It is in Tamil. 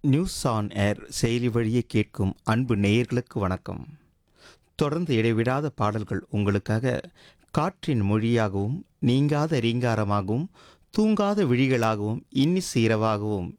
நியூஸ் ஆன் ஏர் செயலி வழியே கேட்கும் அன்பு நேயர்களுக்கு வணக்கம். தொடர்ந்து இடைவிடாத பாடல்கள் உங்களுக்காக காற்றின் மொழியாகவும் நீங்காத ரீங்காரமாகவும் தூங்காத விழிகளாகவும் இன்னிசை இரவாகவும்